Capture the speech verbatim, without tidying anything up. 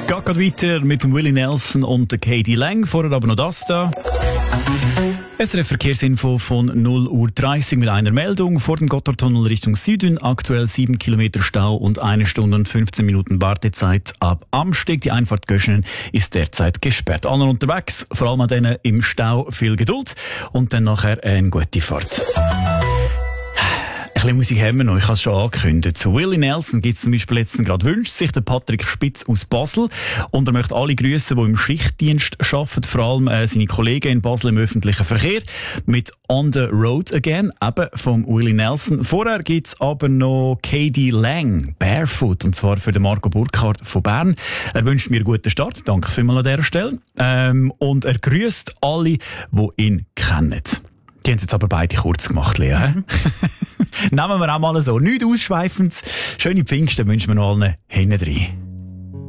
Geht grad weiter mit dem Willie Nelson und der Katie Lang. Vorher aber noch das da. S R F Verkehrsinfo von null Uhr dreißig mit einer Meldung. Vor dem Gotthardtunnel Richtung Süden aktuell sieben Kilometer Stau und eine Stunde und fünfzehn Minuten Wartezeit ab Amsteg. Die Einfahrt Göschenen ist derzeit gesperrt. Alle unterwegs, vor allem an denen im Stau, viel Geduld und dann nachher eine gute Fahrt. Ein bisschen Musik haben wir noch, ich habe es schon angekündigt. Zu Willie Nelson gibt es zum Beispiel jetzt gerade wünscht sich der Patrick Spitz aus Basel und er möchte alle grüßen, die im Schichtdienst arbeiten, vor allem äh, seine Kollegen in Basel im öffentlichen Verkehr mit On the Road Again, eben vom Willie Nelson. Vorher gibt es aber noch Katie Lang, Barefoot, und zwar für den Marco Burkhardt von Bern. Er wünscht mir einen guten Start, danke vielmals an dieser Stelle. Ähm, und er grüßt alle, die ihn kennen. Die haben es jetzt aber beide kurz gemacht, Lea. Mhm. Nehmen wir auch mal so. Nichts Ausschweifendes. Schöne Pfingsten wünschen wir noch allen hinten rein.